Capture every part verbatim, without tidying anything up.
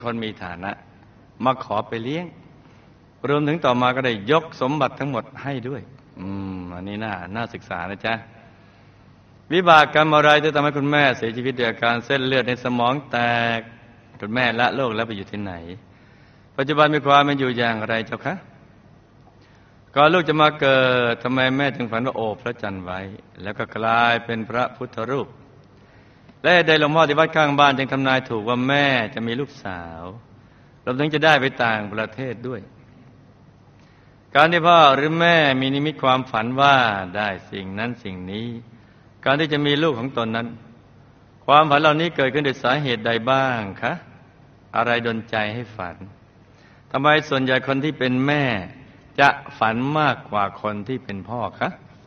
คนมีฐานะมาขอไปเลี้ยงรวมถึงต่อมาก็ได้ยกสมบัติทั้งหมดให้ด้วยอืมอันนี้น่าน่าศึกษานะจ๊ะวิบากกรรมอะไรจะทำให้คุณแม่เสียชีวิตด้วยอาการเส้นเลือดในสมองแตกคุณแม่ละโลกแล้วไปอยู่ที่ไหนปัจจุบันมีความเป็นอยู่อย่างไรเจ้าคะก่อนลูกจะมาเกิดทำไมแม่จึงฝันว่าโอบพระจันทร์ไว้แล้วก็กลายเป็นพระพุทธรูปและได้หลวงพ่อที่วัดข้างบ้านจึงทำนายถูกว่าแม่จะมีลูกสาวรวมถึงจะได้ไปต่างประเทศด้วยการที่พ่อหรือแม่มีนิมิตความฝันว่าได้สิ่งนั้นสิ่งนี้การที่จะมีลูกของตนนั้นความฝันเหล่านี้เกิดขึ้นด้วยสาเหตุใดบ้างคะอะไรดลใจให้ฝันทำไมส่วนใหญ่คนที่เป็นแม่จะฝันมากกว่าคนที่เป็นพ่อคะ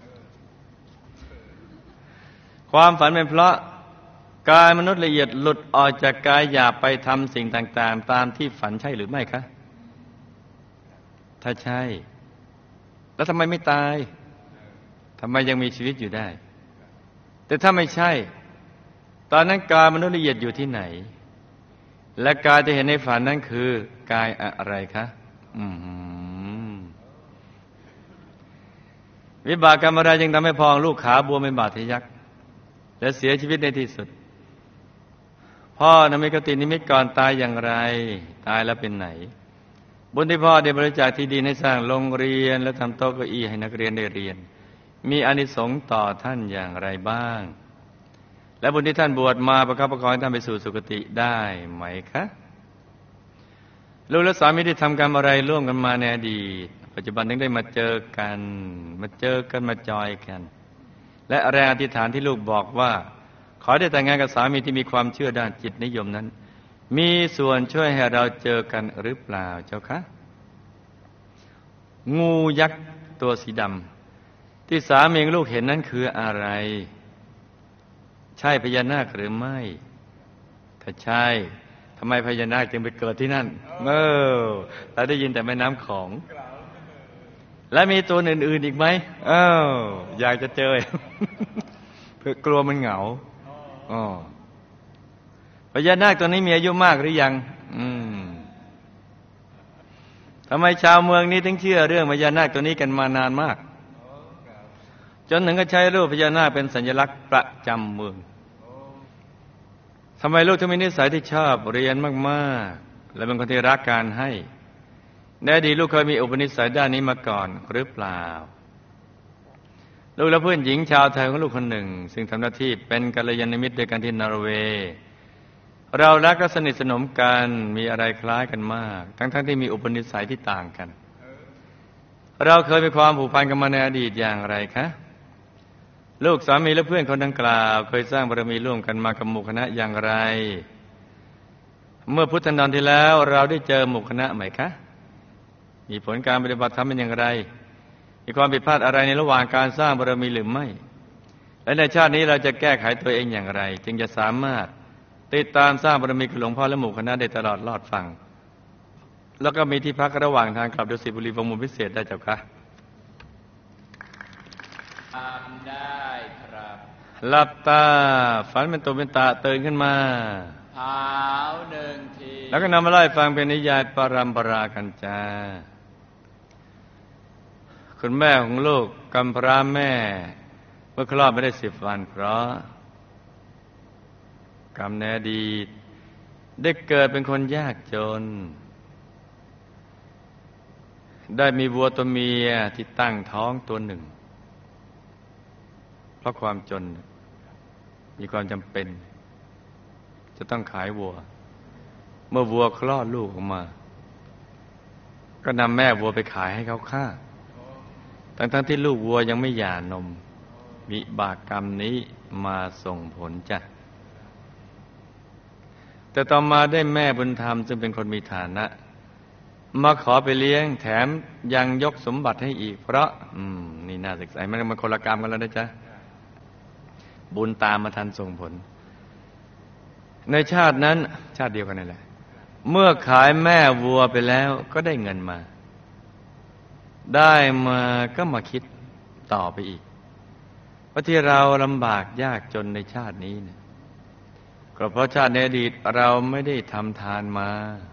ความฝันเป็นเพราะกายมนุษย์ละเอียดหลุดออกจากกายหยาบไปทำสิ่งต่างๆตามที่ฝันใช่หรือไม่คะถ้าใช่แล้วทำไมไม่ตายทำไมยังมีชีวิตอยู่ได้แต่ถ้าไม่ใช่ตอนนั้นกายมนุษย์ละเอียดอยู่ที่ไหนและกายที่เห็นในฝันนั้นคือกายอะไรคะอืมวิบากกรรมอะไรจึงทำให้พองลูกขาบวมเป็นบาดทะยักและเสียชีวิตในที่สุดพ่อนั้นมีกตินิมิตก่อนตายอย่างไรตายแล้วเป็นไหนบุญที่พ่อได้บริจาคที่ดินให้สร้างโรงเรียนและทำโต๊ะเก้าอี้ให้นักเรียนได้เรียนมีอานิสงส์ต่อท่านอย่างไรบ้างและบุญที่ท่านบวชมาประคับประคองให้ท่านไปสู่สุคติได้ไหมคะลูกและสามีได้ทำกรรมอะไรร่วมกันมาในอดีตปัจจุบันถึงได้มาเจอกันมาเจอกันมาจอยกันและแรงอธิษฐานที่ลูกบอกว่าขอได้แต่งงานกับสามีที่มีความเชื่อด้านจิตนิยมนั้นมีส่วนช่วยให้เราเจอกันหรือเปล่าเจ้าคะงูยักษ์ตัวสีดำที่สามีลูกเห็นนั้นคืออะไรใช่พญานาคหรือไม่ถ้าใช่ทำไมพญานาคจึงไปเกิดที่นั่นเออเราได้ยินแต่แม่น้ำของและมีตัวอื่นๆอีกไหมเอออยากจะเจอเพื่อกลัวมันเหงาอ๋อพญานาคตัวนี้มีอายุมากหรือยังอืมทำไมชาวเมืองนี้ถึงเชื่อเรื่องพญานาคตัวนี้กันมานานมากจนถึงก็ใช้รูปพญานาคเป็นสัญลักษณ์ประจำเมืองทำไมลูกถึงมีนิสัยที่ชอบเรียนมากๆและเป็นคนที่รักการให้ในอดีตลูกเคยมีอุปนิสัยด้านนี้มาก่อนหรือเปล่าลูกและเพื่อนหญิงชาวไทยของลูกคนหนึ่งซึ่งทำหน้าที่เป็นกัลยาณมิตรด้วยกันที่นอร์เวย์เรารักและสนิทสนมกันมีอะไรคล้ายกันมากทั้งๆที่มีอุปนิสัยที่ต่างกันเราเคยมีความผูกพันกันมาในอดีตอย่างไรคะลูกสามีและเพื่อนคนดังกล่าวเคยสร้างบารมีร่วมกันมากับหมู่คณะอย่างไรเมื่อพุทธันดรที่แล้วเราได้เจอหมู่คณะไหมคะมีผลการปฏิบัติธรรมเป็นอย่างไรมีความผิดพลาดอะไรในระหว่างการสร้างบารมีหรือไม่และในชาตินี้เราจะแก้ไขตัวเองอย่างไรจึงจะสามารถติดตามสร้างบารมีกับหลวงพ่อและหมู่คณะได้ตลอดรอดฟังแล้วก็มีที่พักระหว่างทางกลับดุสิตบุรีวงมุมพิเศษได้เจ้าคะทำได้ครับหลับตาฝันเป็นตัวเป็นตาตื่นขึ้นมาเท้าหนึ่งทีแล้วก็นำมาไล่ฟังเป็นนิยายปรัมปรากันจ้าคุณแม่ของลูกกำพร้าแม่เมื่อคลอดไม่ได้สิบวันเพราะกรรมในอดีตได้เกิดเป็นคนยากจนได้มีวัวตัวเมียที่ตั้งท้องตัวหนึ่งเพราะความจนมีความจำเป็นจะต้องขายวัวเมื่อวัวคลอดลูกออกมาก็นำแม่วัวไปขายให้เขาฆ่าทั้งๆที่ลูกวัวยังไม่หย่านมวิบากกรรมนี้มาส่งผลจ้ะแต่ต่อมาได้แม่บุญธรรมซึ่งเป็นคนมีฐานะมาขอไปเลี้ยงแถมยังยกสมบัติให้อีกเพราะอืมนี่น่าศึกษามันมันคนละกรรมกันแล้วนะจ๊ะบุญตามมาทันส่งผลในชาตินั้นชาติเดียวกันนั่นแหละเมื่อขายแม่วัวไปแล้วก็ได้เงินมาได้มาก็มาคิดต่อไปอีกว่าที่เราลำบากยากจนในชาตินี้เนี่ยก็เพราะชาติในอดีตเราไม่ได้ทำทานมา